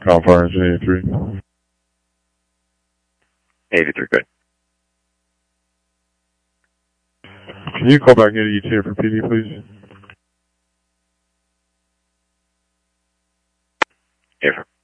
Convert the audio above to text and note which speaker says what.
Speaker 1: Fire Engine 83.
Speaker 2: 83, good.
Speaker 1: Can you call back into ETA for PD, please?
Speaker 2: Yes, sir.